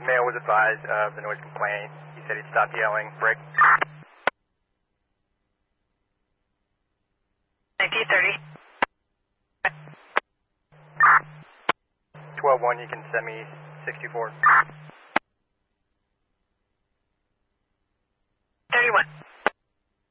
Male was advised of the noise complaint. He said he'd stopped yelling. Break. 1930. 12-1, you can send me 64.